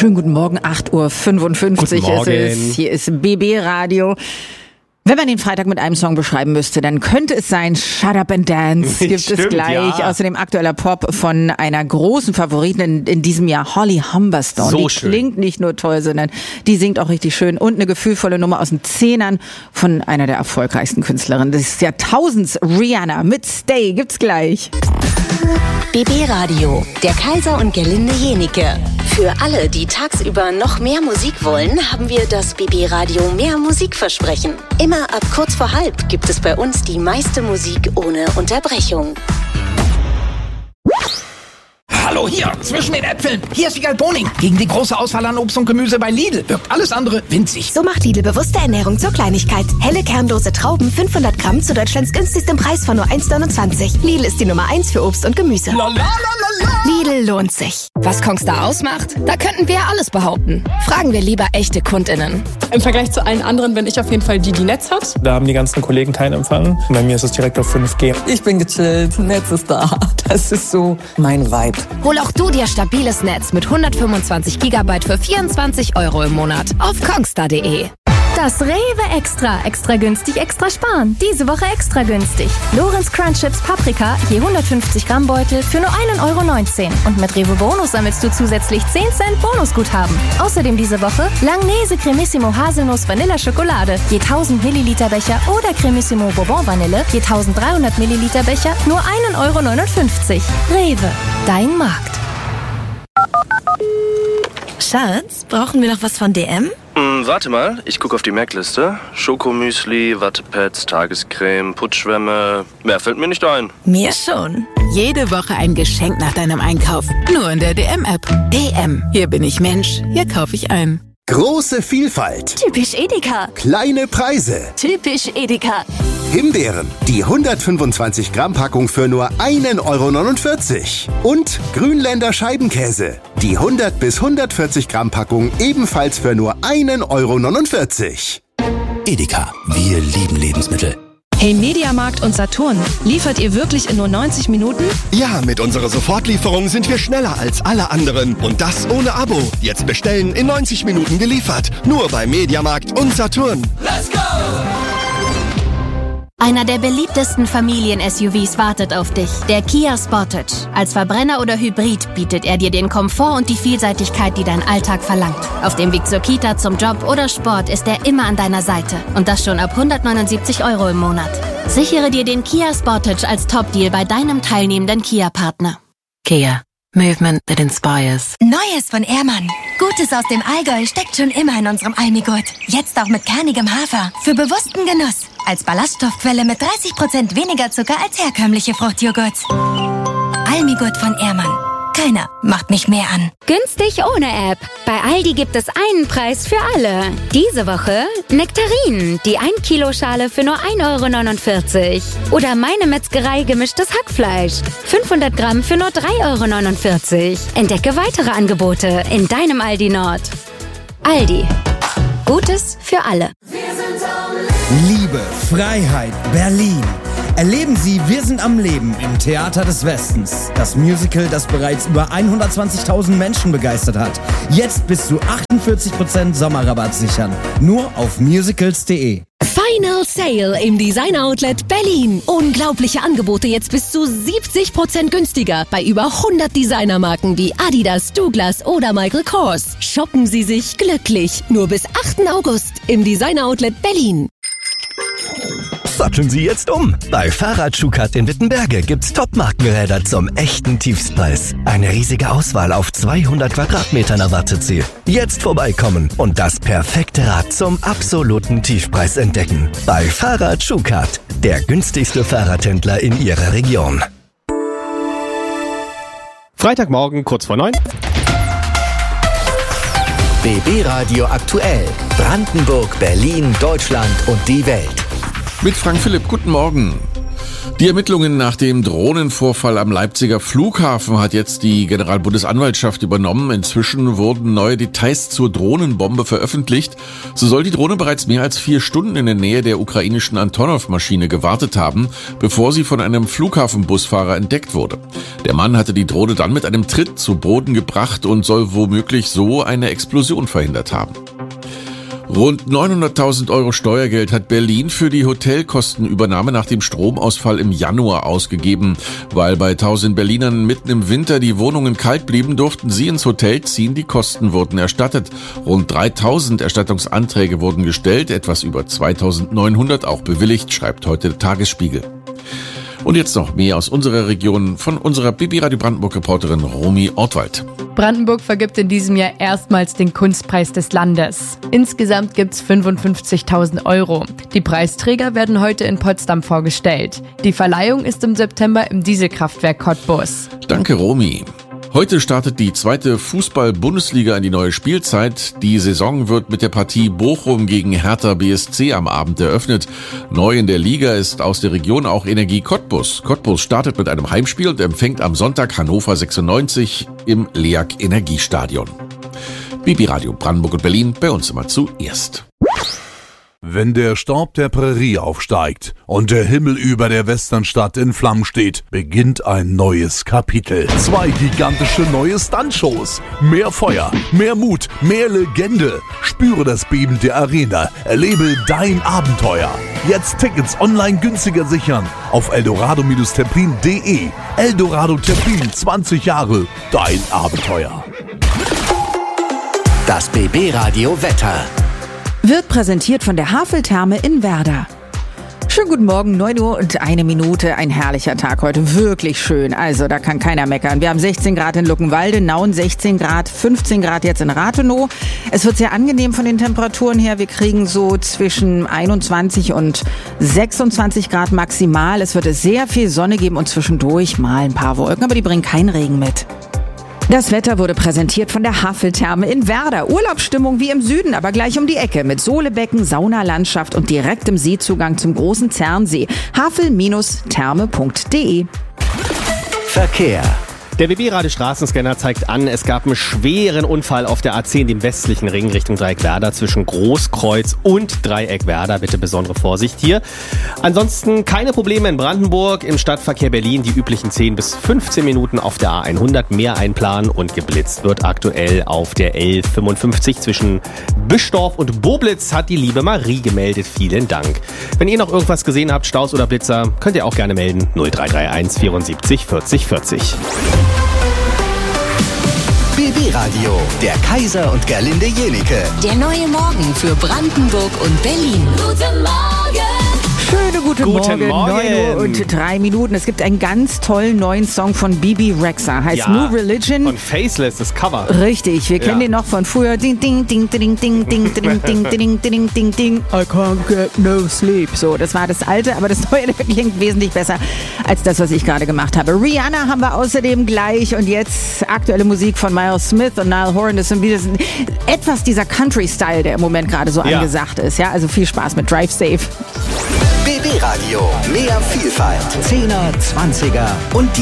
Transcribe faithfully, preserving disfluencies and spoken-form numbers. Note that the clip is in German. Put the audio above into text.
Schönen guten Morgen, acht Uhr fünfundfünfzig ist es. Hier ist B B Radio. Wenn man den Freitag mit einem Song beschreiben müsste, dann könnte es sein Shut Up and Dance. Gibt Stimmt, es gleich. Ja. Außerdem aktueller Pop von einer großen Favoritin in, in diesem Jahr, Holly Humberstone. So die schön. Klingt nicht nur toll, sondern die singt auch richtig schön. Und eine gefühlvolle Nummer aus den Zehnern von einer der erfolgreichsten Künstlerinnen des Jahrtausends, Rihanna mit Stay. Gibt's gleich. B B Radio, der Kaiser und Gerlinde Jenike. Für alle, die tagsüber noch mehr Musik wollen, haben wir das B B Radio Mehr Musikversprechen. Immer ab kurz vor halb gibt es bei uns die meiste Musik ohne Unterbrechung. Hallo hier, zwischen den Äpfeln. Hier ist Wiegald Boning. Gegen die große Auswahl an Obst und Gemüse bei Lidl wirkt alles andere winzig. So macht Lidl bewusste Ernährung zur Kleinigkeit. Helle kernlose Trauben, fünfhundert Gramm zu Deutschlands günstigstem Preis von nur eins neunundzwanzig. Lidl ist die Nummer eins für Obst und Gemüse. Lalalala. Lidl lohnt sich. Was Kongstar ausmacht? Da könnten wir alles behaupten. Fragen wir lieber echte KundInnen. Im Vergleich zu allen anderen bin ich auf jeden Fall die, die Netz hat. Da haben die ganzen Kollegen keinen Empfang. Bei mir ist es direkt auf fünf G. Ich bin gechillt, Netz ist da. Das ist so mein Vibe. Hol auch du dir stabiles Netz mit hundertfünfundzwanzig Gigabyte für vierundzwanzig Euro im Monat auf kongstar punkt de. Das Rewe Extra. Extra günstig, extra sparen. Diese Woche extra günstig. Lorenz Crunch Chips Paprika, je hundertfünfzig Gramm Beutel für nur ein Euro neunzehn. Und mit Rewe Bonus sammelst du zusätzlich zehn Cent Bonusguthaben. Außerdem diese Woche Langnese Cremissimo Haselnuss Vanilla Schokolade, je tausend Milliliter Becher oder Cremissimo Bourbon Vanille, je dreizehnhundert Milliliter Becher, nur ein Euro neunundfünfzig. Rewe, dein Markt. Schatz, brauchen wir noch was von D M? Hm, warte mal, ich gucke auf die Merkliste. Schokomüsli, Wattepads, Tagescreme, Putzschwämme. Mehr fällt mir nicht ein. Mir schon. Jede Woche ein Geschenk nach deinem Einkauf. Nur in der D M-App. D M. Hier bin ich Mensch. Hier kaufe ich ein. Große Vielfalt. Typisch Edeka. Kleine Preise. Typisch Edeka. Himbeeren, die hundertfünfundzwanzig Gramm Packung für nur ein Euro neunundvierzig. Und Grünländer Scheibenkäse, die hundert bis hundertvierzig Gramm Packung ebenfalls für nur ein Euro neunundvierzig. Edeka, wir lieben Lebensmittel. Hey Mediamarkt und Saturn, liefert ihr wirklich in nur neunzig Minuten? Ja, mit unserer Sofortlieferung sind wir schneller als alle anderen. Und das ohne Abo. Jetzt bestellen, in neunzig Minuten geliefert. Nur bei Mediamarkt und Saturn. Let's go! Einer der beliebtesten Familien-S U Vs wartet auf dich, der Kia Sportage. Als Verbrenner oder Hybrid bietet er dir den Komfort und die Vielseitigkeit, die dein Alltag verlangt. Auf dem Weg zur Kita, zum Job oder Sport ist er immer an deiner Seite. Und das schon ab hundertneunundsiebzig Euro im Monat. Sichere dir den Kia Sportage als Top-Deal bei deinem teilnehmenden Kia-Partner. Kia. Movement that inspires. Neues von Ehrmann. Gutes aus dem Allgäu steckt schon immer in unserem Almigurt. Jetzt auch mit kernigem Hafer. Für bewussten Genuss. Als Ballaststoffquelle mit dreißig Prozent weniger Zucker als herkömmliche Fruchtjoghurts. Almigurt von Ehrmann. Keiner macht mich mehr an. Günstig ohne App. Bei Aldi gibt es einen Preis für alle. Diese Woche Nektarinen, die ein Kilo Schale für nur ein Euro neunundvierzig. Oder Meine Metzgerei gemischtes Hackfleisch. fünfhundert Gramm für nur drei Euro neunundvierzig. Entdecke weitere Angebote in deinem Aldi Nord. Aldi. Gutes für alle. Liebe, Freiheit, Berlin. Erleben Sie Wir sind am Leben im Theater des Westens. Das Musical, das bereits über hundertzwanzigtausend Menschen begeistert hat. Jetzt bis zu achtundvierzig Prozent Sommerrabatt sichern. Nur auf musicals punkt de. Final Sale im Design Outlet Berlin. Unglaubliche Angebote jetzt bis zu siebzig Prozent günstiger bei über hundert Designermarken wie Adidas, Douglas oder Michael Kors. Shoppen Sie sich glücklich. Nur bis achten August im Design Outlet Berlin. Satteln Sie jetzt um. Bei Fahrrad Schukat in Wittenberge gibt's Top-Markenräder zum echten Tiefstpreis. Eine riesige Auswahl auf zweihundert Quadratmetern erwartet Sie. Jetzt vorbeikommen und das perfekte Rad zum absoluten Tiefpreis entdecken. Bei Fahrrad Schukat, der günstigste Fahrradhändler in Ihrer Region. Freitagmorgen, kurz vor neun. B B Radio aktuell. Brandenburg, Berlin, Deutschland und die Welt. Mit Frank Philipp, guten Morgen. Die Ermittlungen nach dem Drohnenvorfall am Leipziger Flughafen hat jetzt die Generalbundesanwaltschaft übernommen. Inzwischen wurden neue Details zur Drohnenbombe veröffentlicht. So soll die Drohne bereits mehr als vier Stunden in der Nähe der ukrainischen Antonov-Maschine gewartet haben, bevor sie von einem Flughafenbusfahrer entdeckt wurde. Der Mann hatte die Drohne dann mit einem Tritt zu Boden gebracht und soll womöglich so eine Explosion verhindert haben. Rund neunhunderttausend Euro Steuergeld hat Berlin für die Hotelkostenübernahme nach dem Stromausfall im Januar ausgegeben. Weil bei tausend Berlinern mitten im Winter die Wohnungen kalt blieben, durften sie ins Hotel ziehen. Die Kosten wurden erstattet. Rund dreitausend Erstattungsanträge wurden gestellt, etwas über zweitausendneunhundert auch bewilligt, schreibt heute der Tagesspiegel. Und jetzt noch mehr aus unserer Region von unserer B B Radio Brandenburg-Reporterin Romy Ortwald. Brandenburg vergibt in diesem Jahr erstmals den Kunstpreis des Landes. Insgesamt gibt's fünfundfünfzigtausend Euro. Die Preisträger werden heute in Potsdam vorgestellt. Die Verleihung ist im September im Dieselkraftwerk Cottbus. Danke, Romy. Heute startet die zweite Fußball-Bundesliga in die neue Spielzeit. Die Saison wird mit der Partie Bochum gegen Hertha B S C am Abend eröffnet. Neu in der Liga ist aus der Region auch Energie Cottbus. Cottbus startet mit einem Heimspiel und empfängt am Sonntag Hannover sechsundneunzig im LEAG Energiestadion. B B Radio Brandenburg und Berlin, bei uns immer zuerst. Wenn der Staub der Prärie aufsteigt und der Himmel über der Westernstadt in Flammen steht, beginnt ein neues Kapitel. Zwei gigantische neue Stuntshows. Mehr Feuer, mehr Mut, mehr Legende. Spüre das Beben der Arena. Erlebe dein Abenteuer. Jetzt Tickets online günstiger sichern auf eldorado Terplin punkt de. Eldorado Terplin, zwanzig Jahre, dein Abenteuer. Das B B Radio Wetter. Wird präsentiert von der Haveltherme in Werder. Schönen guten Morgen, neun Uhr und eine Minute. Ein herrlicher Tag heute, wirklich schön. Also da kann keiner meckern. Wir haben sechzehn Grad in Luckenwalde, Nauen sechzehn Grad, fünfzehn Grad jetzt in Rathenow. Es wird sehr angenehm von den Temperaturen her. Wir kriegen so zwischen einundzwanzig und sechsundzwanzig Grad maximal. Es wird sehr viel Sonne geben und zwischendurch mal ein paar Wolken, aber die bringen keinen Regen mit. Das Wetter wurde präsentiert von der Haveltherme in Werder. Urlaubsstimmung wie im Süden, aber gleich um die Ecke mit Sohlebecken, Saunalandschaft und direktem Seezugang zum großen Zernsee. havel Therme punkt de. Verkehr. Der B B-Radio Straßenscanner zeigt an, es gab einen schweren Unfall auf der A zehn, dem westlichen Ring Richtung Dreieck Werder zwischen Großkreuz und Dreieck Werder. Bitte besondere Vorsicht hier. Ansonsten keine Probleme in Brandenburg. Im Stadtverkehr Berlin die üblichen zehn bis fünfzehn Minuten auf der A hundert mehr einplanen und geblitzt wird aktuell auf der L fünfundfünfzig zwischen Bischdorf und Boblitz, hat die liebe Marie gemeldet. Vielen Dank. Wenn ihr noch irgendwas gesehen habt, Staus oder Blitzer, könnt ihr auch gerne melden. null drei drei eins vierundsiebzig vierzig vierzig. B B Radio, der Kaiser und Gerlinde Jenike. Der neue Morgen für Brandenburg und Berlin. Guten Morgen! Schöne gute Guten Morgen, Morgen. neun Uhr und drei Minuten. Es gibt einen ganz tollen neuen Song von Bibi Rexha, heißt Ja, New Religion. Und Faceless, das Cover. Richtig, wir kennen Ja. den noch von früher. Ding, ding, ding, ding, ding, ding, ding, ding, ding, ding, ding, ding. I can't get no sleep. So, das war das alte, aber das neue klingt wesentlich besser als das, was ich gerade gemacht habe. Rihanna haben wir außerdem gleich und jetzt aktuelle Musik von Miles Smith und Niall Horan. Das ist wieder etwas dieser Country-Style, der im Moment gerade so Ja. angesagt ist. Ja, also viel Spaß mit Drive Safe. B B Radio, mehr Vielfalt, Zehner, Zwanziger und die